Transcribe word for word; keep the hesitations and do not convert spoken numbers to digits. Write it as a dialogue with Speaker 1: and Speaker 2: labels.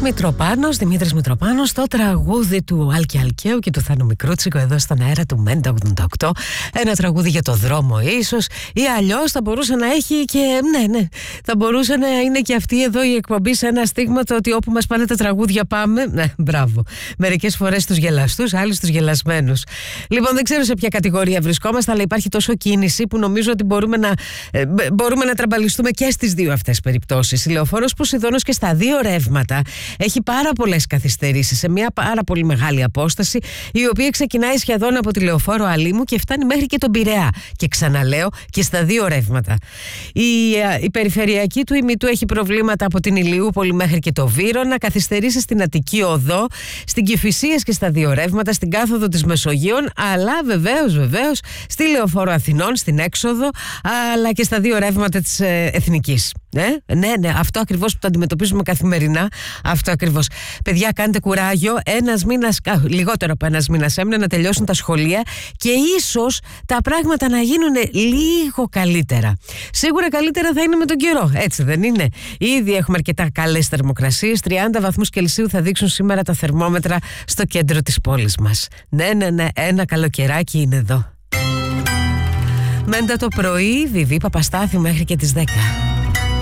Speaker 1: Μητροπάνος, Δημήτρης Μητροπάνος, το τραγούδι του Άλκη Αλκαίου και του Θάνου Μικρούτσικου εδώ στον αέρα του Μέντα ογδόντα οκτώ. Ένα τραγούδι για το δρόμο ίσως, ή αλλιώς θα μπορούσε να έχει και, ναι, ναι, θα μπορούσε να είναι και αυτή εδώ η εκπομπή σε ένα στίγμα το ότι όπου μας πάνε τα τραγούδια πάμε. Ναι, μπράβο. Μερικές φορές τους γελαστούς, άλλοι τους γελασμένους. Λοιπόν, δεν ξέρω σε ποια κατηγορία βρισκόμαστε, αλλά υπάρχει τόσο κίνηση που νομίζω ότι μπορούμε να, ε, μπορούμε να τραμπαλιστούμε και στις δύο αυτές περιπτώσεις. Η Λεωφόρος Ποσειδώνος και στα δύο ρεύματα έχει πάρα πολλές καθυστερήσεις σε μια πάρα πολύ μεγάλη απόσταση, η οποία ξεκινάει σχεδόν από τη Λεωφόρο Αλήμου και φτάνει μέχρι και τον Πειραιά. Και ξαναλέω, και στα δύο ρεύματα. Η, η περιφερειακή του ημιτού έχει προβλήματα από την Ηλιούπολη μέχρι και το Βύρωνα, καθυστερήσεις στην Αττική Οδό, στην Κηφισίας και στα δύο ρεύματα, στην κάθοδο της Μεσογείων, αλλά βεβαίως, βεβαίως, στη Λεωφόρο Αθηνών, στην έξοδο, αλλά και στα δύο ρεύματα της ε, Εθνικής. Ναι, ναι, ναι, αυτό ακριβώς που το αντιμετωπίζουμε καθημερινά. Αυτό ακριβώς. Παιδιά, κάντε κουράγιο. Ένας μήνας, λιγότερο από ένας μήνας έμεινε να τελειώσουν τα σχολεία και ίσως τα πράγματα να γίνουν λίγο καλύτερα. Σίγουρα καλύτερα θα είναι με τον καιρό, έτσι δεν είναι? Ήδη έχουμε αρκετά καλές θερμοκρασίες. τριάντα βαθμούς Κελσίου θα δείξουν σήμερα τα θερμόμετρα στο κέντρο της πόλης μας. Ναι, ναι, ναι, ένα καλοκαιράκι είναι εδώ. Μέντα το πρωί, Βιβί Παπαστάθη μέχρι και τις δέκα.